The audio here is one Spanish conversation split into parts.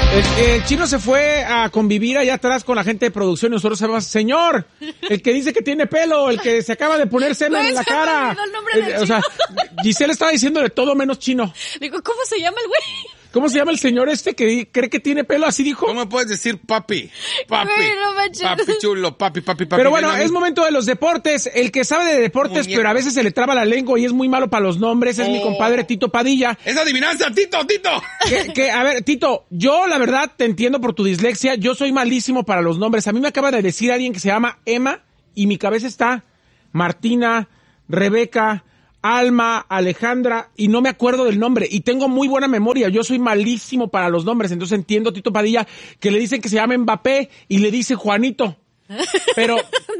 El Chino se fue a convivir allá atrás con la gente de producción y nosotros sabemos, señor, el que dice que tiene pelo, el que se acaba de poner semen en la cara. O sea, Giselle estaba diciendo de todo menos Chino. Digo, ¿cómo se llama el güey? ¿Cómo se llama el señor este que cree que tiene pelo? Así dijo. ¿Cómo puedes decir papi? Papi. Güey, no manches. Papi chulo, papi. Pero bueno, es momento de los deportes. El que sabe de deportes, pero a veces se le traba la lengua y es muy malo para los nombres, es mi compadre Tito Padilla. ¡Es adivinanza, Tito! A ver, Tito, yo la verdad te entiendo por tu dislexia. Yo soy malísimo para los nombres. A mí me acaba de decir alguien que se llama Emma y mi cabeza está Martina, Rebeca, Alma, Alejandra, y no me acuerdo del nombre, y tengo muy buena memoria, yo soy malísimo para los nombres, entonces entiendo, Tito Padilla, que le dicen que se llama Mbappé, y le dice Juanito, pero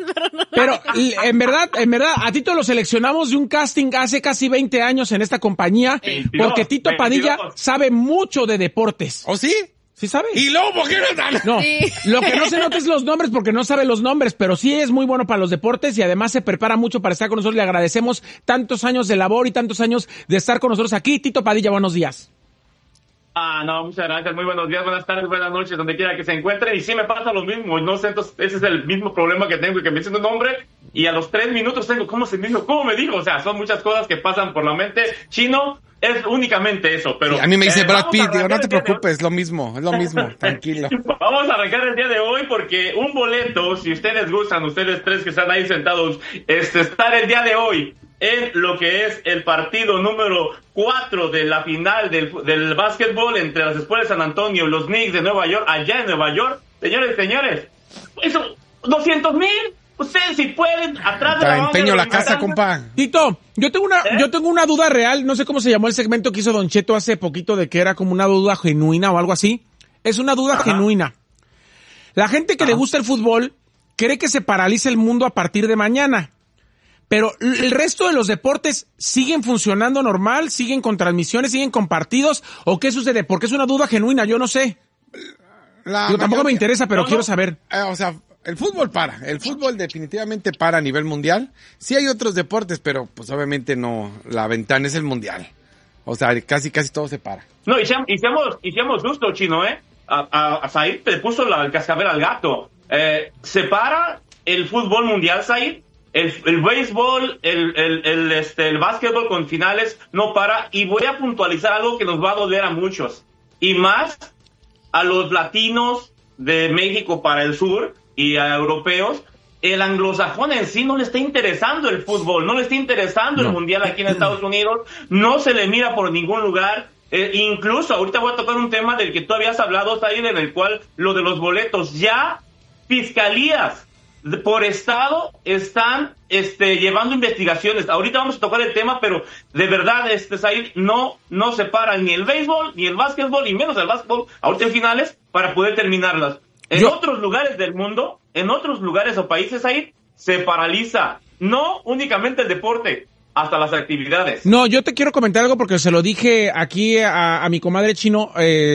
en verdad, a Tito lo seleccionamos de un casting hace casi 20 años en esta compañía, porque Tito Padilla sabe mucho de deportes. ¿Oh, sí? ¿Sí sabe? ¿Y luego por qué no tan? No, lo que no se nota es los nombres porque no sabe los nombres, pero sí es muy bueno para los deportes y además se prepara mucho para estar con nosotros. Le agradecemos tantos años de labor y tantos años de estar con nosotros aquí. Tito Padilla, buenos días. No, muchas gracias. Muy buenos días, buenas tardes, buenas noches, donde quiera que se encuentren. Y sí me pasa lo mismo. No sé, entonces ese es el mismo problema que tengo, que me dicen un nombre y a los 3 minutos tengo, ¿cómo me dijo? O sea, son muchas cosas que pasan por la mente. Chino es únicamente eso, pero... Sí, a mí me dice Brad Pitt, digo, no te preocupes, es lo mismo, tranquilo. Vamos a arrancar el día de hoy porque un boleto, si ustedes gustan, ustedes tres que están ahí sentados, estar el día de hoy en lo que es el partido número 4 de la final del básquetbol entre las escuelas de San Antonio y los Knicks de Nueva York, allá en Nueva York. Señores, eso, 200,000, ustedes si pueden, atrás de la empeño la casa, compa. Tito, yo tengo una duda real, no sé cómo se llamó el segmento que hizo Don Cheto hace poquito de que era como una duda genuina o algo así. Es una duda genuina. La gente que le gusta el fútbol cree que se paraliza el mundo a partir de mañana. Pero el resto de los deportes siguen funcionando normal, siguen con transmisiones, siguen con partidos, ¿o qué sucede? Porque es una duda genuina, yo no sé. Tampoco me interesa, pero quiero saber. O sea, el fútbol definitivamente para a nivel mundial. Sí hay otros deportes, pero pues obviamente no, la ventana es el mundial. O sea, casi todo se para. No, y seamos justos, Chino, a Said te puso el cascabel al gato. Se para el fútbol mundial, Said. El béisbol, el básquetbol con finales no para, y voy a puntualizar algo que nos va a doler a muchos, y más a los latinos de México para el sur y a europeos. El anglosajón en sí no le está interesando el fútbol, no le está interesando el mundial aquí en Estados Unidos, no se le mira por ningún lugar. Incluso ahorita voy a tocar un tema del que tú habías hablado, Said, en el cual lo de los boletos, ya fiscalías por estado están llevando investigaciones. Ahorita vamos a tocar el tema, pero de verdad, Said, no se paran ni el béisbol, ni el básquetbol, ni menos el básquetbol, ahorita en finales, para poder terminarlas. En otros lugares del mundo, en otros lugares o países, Said, se paraliza, no únicamente el deporte, hasta las actividades. No, yo te quiero comentar algo porque se lo dije aquí a mi comadre Chino,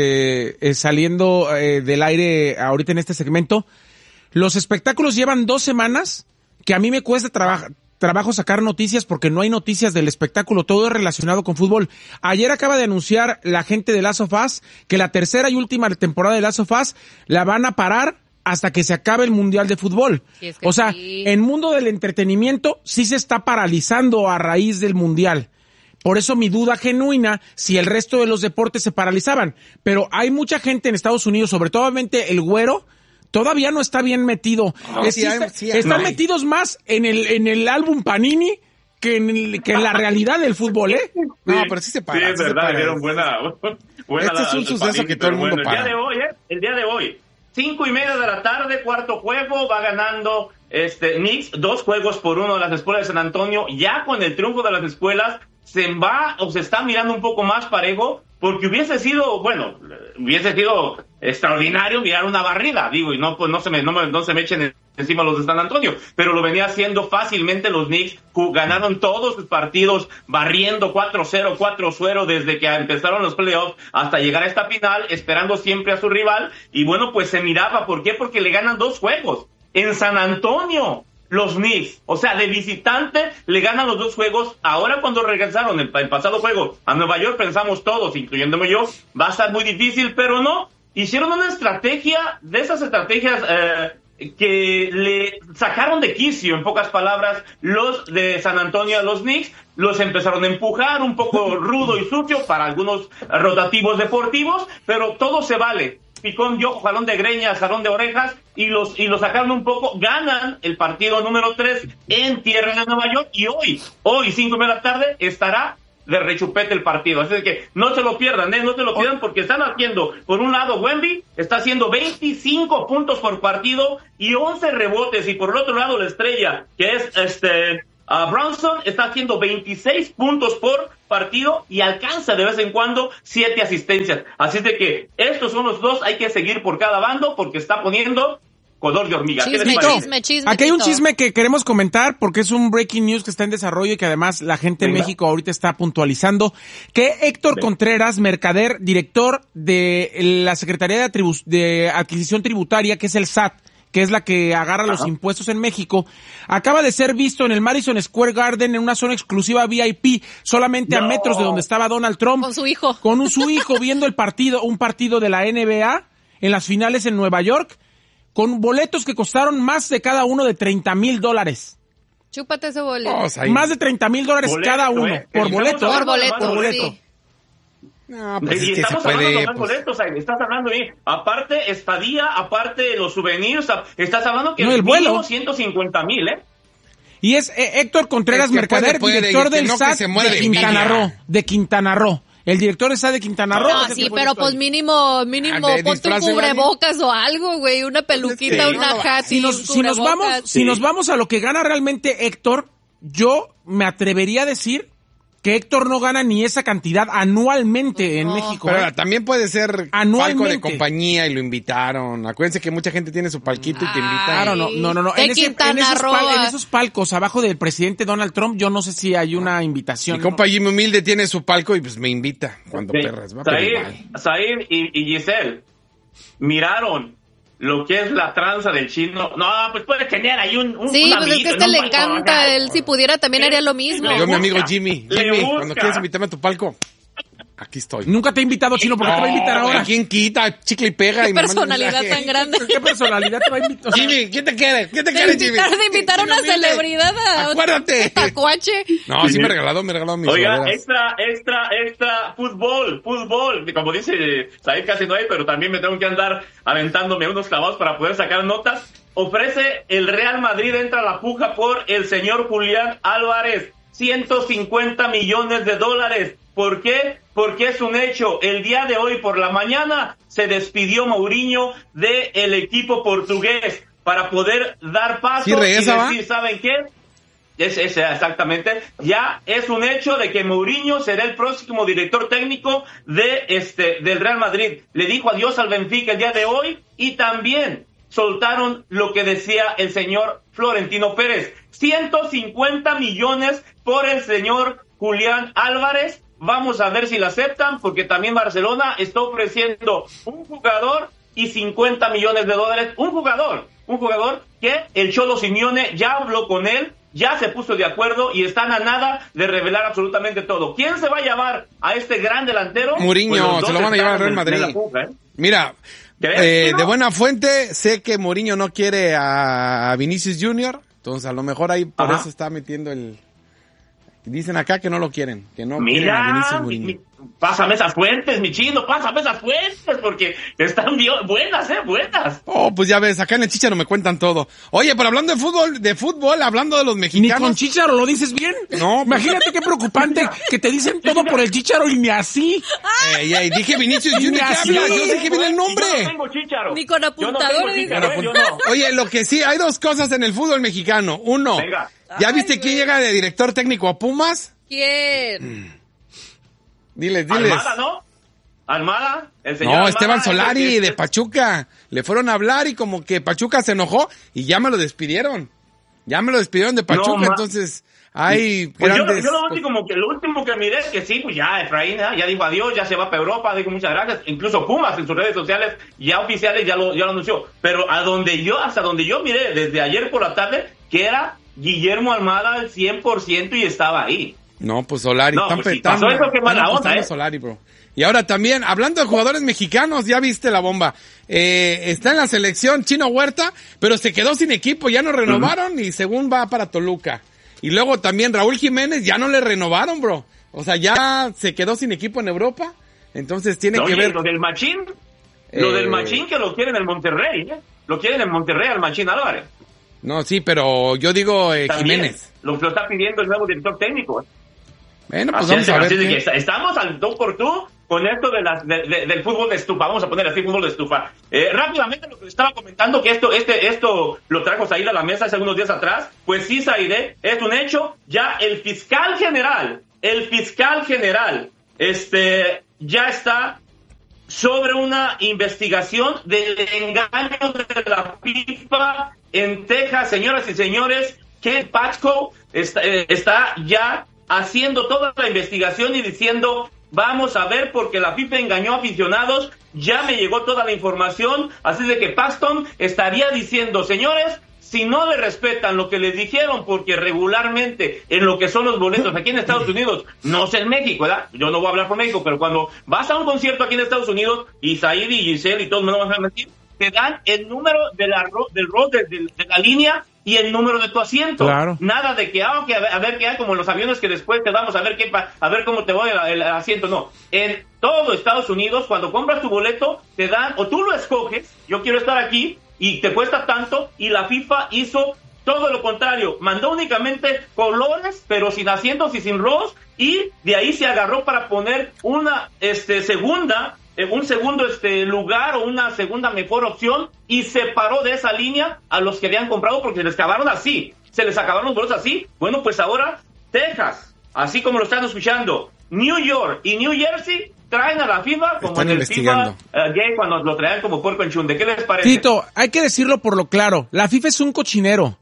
saliendo del aire ahorita en este segmento. Los espectáculos llevan 2 semanas que a mí me cuesta trabajo sacar noticias porque no hay noticias del espectáculo, todo es relacionado con fútbol. Ayer acaba de anunciar la gente de Last of Us que la tercera y última temporada de Last of Us la van a parar hasta que se acabe el Mundial de Fútbol. Sí, es que o sea, en mundo del entretenimiento sí se está paralizando a raíz del Mundial. Por eso mi duda genuina si el resto de los deportes se paralizaban. Pero hay mucha gente en Estados Unidos, sobre todo el güero, todavía no está bien metido. Están metidos más en el álbum Panini que en la realidad del fútbol, ¿eh? No, pero sí se para. Sí, es verdad, dieron buena este es un suceso Panini, que todo el mundo para. El día de hoy, 5:30 de la tarde, cuarto juego, va ganando Knicks, 2-1 de las escuelas de San Antonio. Ya con el triunfo de las escuelas, se está mirando un poco más parejo, porque hubiese sido extraordinario mirar una barrida, digo, y no se me echen encima los de San Antonio, pero lo venía haciendo fácilmente los Knicks, ganaron todos sus partidos, barriendo 4-0, 4-0 desde que empezaron los playoffs hasta llegar a esta final, esperando siempre a su rival, y bueno, pues se miraba, ¿por qué? Porque le ganan 2 juegos, en San Antonio, los Knicks, o sea, de visitante le ganan los 2 juegos. Ahora cuando regresaron el pasado juego a Nueva York, pensamos todos, incluyéndome yo, va a estar muy difícil, pero no, hicieron una estrategia, de esas estrategias que le sacaron de quicio, en pocas palabras, los de San Antonio a los Knicks, los empezaron a empujar un poco rudo y sucio para algunos rotativos deportivos, pero todo se vale. Picón dio jalón de greñas, jalón de orejas y los sacaron un poco, ganan el partido número 3 en tierra de Nueva York y hoy 5 de la tarde estará de rechupete el partido, así que no se lo pierdan, no se lo pierdan porque están haciendo, por un lado Wemby está haciendo 25 puntos por partido y 11 rebotes y por el otro lado la estrella que es Brunson está haciendo 26 puntos por partido y alcanza de vez en cuando 7 asistencias, así de que estos son los dos, hay que seguir por cada bando porque está poniendo color de hormiga. Chisme. Aquí hay un chisme que queremos comentar porque es un breaking news que está en desarrollo y que además la gente en México ahorita está puntualizando que Héctor Contreras, mercader, director de la Secretaría de Adquisición Tributaria, que es el SAT, que es la que agarra los impuestos en México, acaba de ser visto en el Madison Square Garden en una zona exclusiva VIP, solamente a metros de donde estaba Donald Trump. Con su hijo. Con su hijo viendo un partido de la NBA en las finales en Nueva York, con boletos que costaron más de cada uno de $30,000. Chúpate ese boleto. Más de $30,000 cada uno. Por boleto. Por boleto. Sí. No, pues y es que estamos se puede, hablando de más boletos, estás hablando aparte estadía, aparte los souvenirs, estás hablando que el vuelo. 150,000, Y es Héctor Contreras, mercader, director del SAT de Quintana Roo. El director está de Quintana Roo. No, sí, pero pues mínimo ponte un cubrebocas o algo, güey, una peluquita, una hat y si nos vamos a lo que gana realmente Héctor, yo me atrevería a decir que Héctor no gana ni esa cantidad anualmente en México. Pero también puede ser palco de compañía y lo invitaron. Acuérdense que mucha gente tiene su palquito y te invitan. Claro, no. En esos palcos, abajo del presidente Donald Trump, yo no sé si hay una invitación. Mi compa Jimmy Humilde tiene su palco y pues me invita cuando perras. Said y Giselle miraron lo que es la tranza del chino. No, pues puede tener ahí un sí, pues es que a este le encanta. Él si pudiera también haría lo mismo. Yo, mi amigo Jimmy, cuando quieres invitarme a tu palco, aquí estoy. Nunca te he invitado, Chino, porque te voy a invitar ahora. ¿Quién quita? Chicle y pega. ¿Qué personalidad tan grande? ¿Qué personalidad te va a invitar? Jimmy, ¿quién te quiere? ¿Quién te quiere, Jimmy? De invitar a una celebridad a acuérdate. Tacuache. No, sí me regalado mis Oiga, extra, fútbol. Como dice Said, casi no hay, pero también me tengo que andar aventándome unos clavados para poder sacar notas. Ofrece el Real Madrid, entra a la puja por el señor Julián Álvarez. $150 millones. ¿Por qué? Porque es un hecho. El día de hoy por la mañana se despidió Mourinho del equipo portugués para poder dar paso y decir, ¿saben qué? Exactamente. Ya es un hecho de que Mourinho será el próximo director técnico del Real Madrid. Le dijo adiós al Benfica el día de hoy y también soltaron lo que decía el señor Florentino Pérez. 150 millones por el señor Julián Álvarez. Vamos a ver si lo aceptan, porque también Barcelona está ofreciendo un jugador y $50 millones. Un jugador que el Cholo Simeone ya habló con él, ya se puso de acuerdo y están a nada de revelar absolutamente todo. ¿Quién se va a llevar a este gran delantero? Mourinho, pues se lo van a llevar al Real Madrid. Mira, de buena fuente, sé que Mourinho no quiere a Vinicius Junior, entonces a lo mejor ahí por eso está metiendo el... Dicen acá que no lo quieren, que no quieren a Vinicius Mourinho. Pásame esas fuentes, mi Chino, porque están buenas. Oh, pues ya ves, acá en el Chícharo me cuentan todo. Oye, pero hablando de fútbol, hablando de los mexicanos... Ni con Chícharo lo dices bien. No. Imagínate qué preocupante que te dicen todo por el Chícharo y ni así. Dije Vinicius Junior, ¿qué hablas? Yo dije bien el nombre. Yo no tengo Chícharo. Ni con apuntador. Yo no. Oye, lo que sí, hay dos cosas en el fútbol mexicano. Uno, venga. ¿Ya viste quién llega de director técnico a Pumas? ¿Quién? Diles. Almada, el señor No, Almada, Esteban Solari de Pachuca. Le fueron a hablar y como que Pachuca se enojó y ya me lo despidieron. De Pachuca, entonces hay grandes... Yo lo último que miré es que sí, pues ya Efraín ya dijo adiós, ya se va para Europa, dijo muchas gracias. Incluso Pumas en sus redes sociales ya oficiales ya lo anunció. Pero hasta donde yo miré desde ayer por la tarde, que era Guillermo Almada al 100% y estaba ahí. No, pues Solari. No, pues si pasó eso, qué mala onda, Solari, bro. Y ahora también, hablando de jugadores mexicanos, ya viste la bomba. Está en la selección Chino Huerta, pero se quedó sin equipo, ya no renovaron y según va para Toluca. Y luego también Raúl Jiménez, ya no le renovaron, bro. O sea, ya se quedó sin equipo en Europa. Entonces tiene que ver... Lo del Machín que lo quieren en Monterrey, ¿eh? Lo quieren en Monterrey al Machín Álvarez. No, sí, pero yo digo Jiménez. Lo está pidiendo el nuevo director técnico, ¿eh? Bueno, pues vamos a ver. Estamos al tú por tú con esto del fútbol de estufa. Vamos a poner así, fútbol de estufa. Rápidamente lo que estaba comentando, que esto lo trajo Said a la mesa hace unos días atrás. Pues sí, Said, es un hecho. Ya el fiscal general, ya está sobre una investigación del engaño de la FIFA en Texas. Señoras y señores, Ken Patchko está ya haciendo toda la investigación y diciendo, vamos a ver, porque la FIFA engañó a aficionados, ya me llegó toda la información, así de que Paxton estaría diciendo, señores, si no le respetan lo que les dijeron, porque regularmente en lo que son los boletos aquí en Estados Unidos, no sé en México, ¿verdad? Yo no voy a hablar por México, pero cuando vas a un concierto aquí en Estados Unidos, y Said y Giselle y todos me lo van a mentir, te dan el número de la línea y el número de tu asiento. Claro. Nada de que, a ver qué hay, como en los aviones que después te damos a ver cómo te va el asiento. No. En todo Estados Unidos, cuando compras tu boleto, te dan, o tú lo escoges, yo quiero estar aquí, y te cuesta tanto, y la FIFA hizo todo lo contrario. Mandó únicamente colores, pero sin asientos y sin rows, y de ahí se agarró para poner una un segundo lugar o una segunda mejor opción, y separó de esa línea a los que habían comprado porque se les acabaron los boletos así. Bueno, pues ahora Texas, así como lo están escuchando, New York y New Jersey traen a la FIFA como están en el FIFA gay cuando lo traían como puerco en chunde. ¿Qué les parece? Tito, hay que decirlo por lo claro, la FIFA es un cochinero.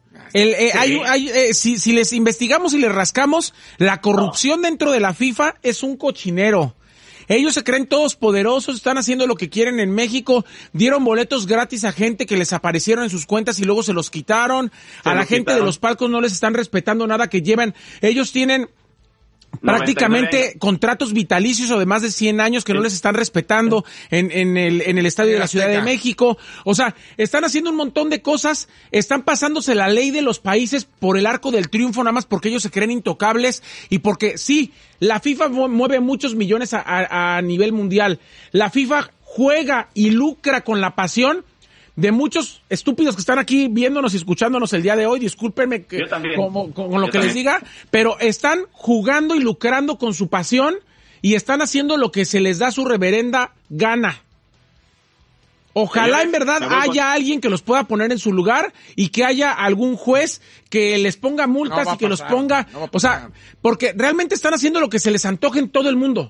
Si les investigamos y les rascamos, la corrupción dentro de la FIFA es un cochinero. Ellos se creen todos poderosos, están haciendo lo que quieren en México, dieron boletos gratis a gente que les aparecieron en sus cuentas y luego se los quitaron. A la gente de los palcos no les están respetando nada que llevan. Ellos tienen prácticamente contratos vitalicios o de más de 100 años que no les están respetando en el estadio de la Ciudad de México. O sea, están haciendo un montón de cosas, están pasándose la ley de los países por el arco del triunfo nada más porque ellos se creen intocables y porque sí, la FIFA mueve muchos millones a nivel mundial. La FIFA juega y lucra con la pasión de muchos estúpidos que están aquí viéndonos y escuchándonos el día de hoy. Discúlpenme con lo que les diga, pero están jugando y lucrando con su pasión y están haciendo lo que se les da su reverenda gana. Ojalá en verdad haya alguien que los pueda poner en su lugar y que haya algún juez que les ponga multas y que los ponga, o sea, porque realmente están haciendo lo que se les antoje en todo el mundo,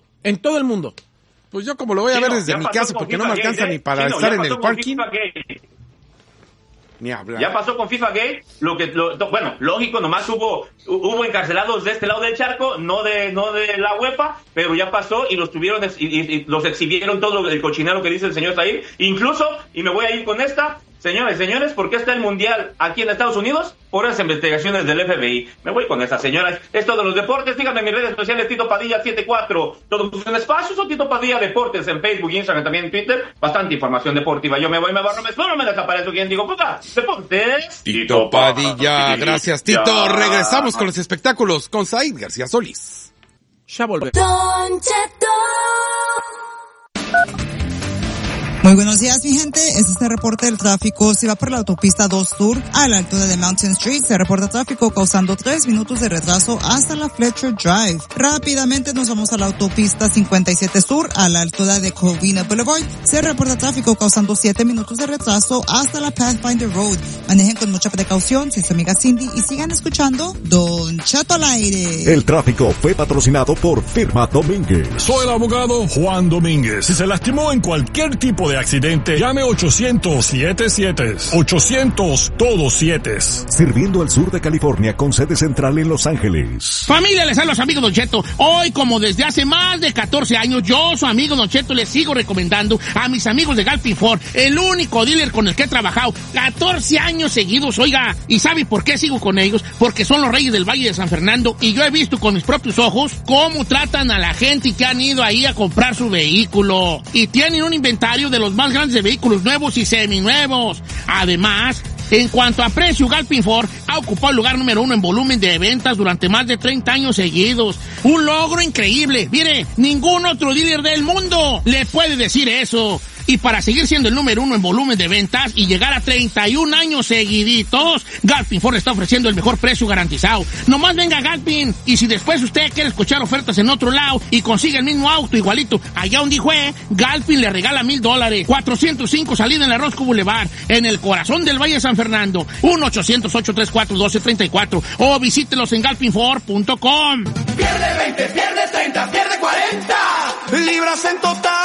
Pues yo como lo voy a ver desde mi casa porque no me alcanza ni para estar en el parking. Ni hablar. Ya pasó con FIFA Gate, bueno, lógico, nomás hubo encarcelados de este lado del charco, no de la UEFA, pero ya pasó y los tuvieron y los exhibieron todo el cochinero que dice el señor Said. Incluso, y me voy a ir con esta, señores, ¿por qué está el Mundial aquí en Estados Unidos? Por las investigaciones del FBI. Me voy con esta, señoras. Esto de los deportes, síganme en mis redes sociales, Tito Padilla 74. Todos en espacios o Tito Padilla Deportes en Facebook, Instagram, también en Twitter. Bastante información deportiva. Yo me voy, me barro, me suelo, me desaparezco. ¿Quién digo? Puta, deportes. Tito Padilla. Gracias, Tito. Regresamos con los espectáculos con Said García Solís. Ya volvemos. Muy buenos días, mi gente. Es este reporte del tráfico. Si va por la autopista 2 Sur a la altura de Mountain Street, se reporta tráfico causando 3 minutos de retraso hasta la Fletcher Drive. Rápidamente nos vamos a la autopista 57 Sur a la altura de Covina Boulevard. Se reporta tráfico causando 7 minutos de retraso hasta la Pathfinder Road. Manejen con mucha precaución, soy su amiga Cindy y sigan escuchando Don Cheto al aire. El tráfico fue patrocinado por Firma Domínguez. Soy el abogado Juan Domínguez. Si se lastimó en cualquier tipo de de accidente, llame 800-77. 800 todos 7. Sirviendo al sur de California con sede central en Los Ángeles. Familia, les hablo a los amigos Don Cheto. Hoy, como desde hace más de 14 años, yo, su amigo Don Cheto, les sigo recomendando a mis amigos de Galpin Ford, el único dealer con el que he trabajado 14 años seguidos, oiga. ¿Y sabe por qué sigo con ellos? Porque son los reyes del Valle de San Fernando y yo he visto con mis propios ojos cómo tratan a la gente que han ido ahí a comprar su vehículo. Y tienen un inventario de los más grandes de vehículos nuevos y seminuevos. Además, en cuanto a precio, Galpin Ford ha ocupado el lugar número 1 en volumen de ventas durante más de 30 años seguidos. Un logro increíble. Mire, ningún otro dealer del mundo le puede decir eso. Y para seguir siendo el número 1 en volumen de ventas y llegar a 31 años seguiditos, Galpin Ford está ofreciendo el mejor precio garantizado. Nomás venga a Galpin, y si después usted quiere escuchar ofertas en otro lado y consigue el mismo auto igualito allá donde fue, Galpin le regala $1,000. 405 salida en la Roscoe Boulevard, en el corazón del Valle de San Fernando. 1-800-834-1234 o visítelos en galpinford.com. Pierde 20, pierde 30, pierde 40 libras en total.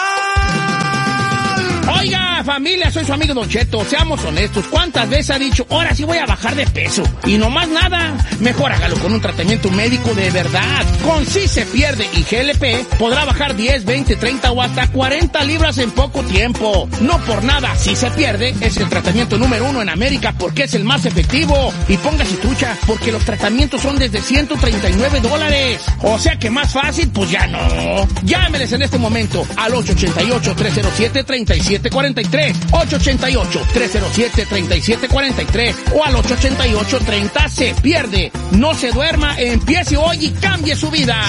Oiga, familia, soy su amigo Don Cheto. Seamos honestos, ¿cuántas veces ha dicho, ahora sí voy a bajar de peso? Y no más nada. Mejor hágalo con un tratamiento médico de verdad. Con Sí Se Pierde y GLP podrá bajar 10, 20, 30 o hasta 40 libras en poco tiempo. No por nada, Sí Se Pierde es el tratamiento número 1 en América porque es el más efectivo. Y póngase trucha, porque los tratamientos son desde $139. O sea que más fácil, pues ya no. Llámeles en este momento al 888-307-3743. 888-307-3743 o al 888-30 se pierde. No se duerma, empiece hoy y cambie su vida.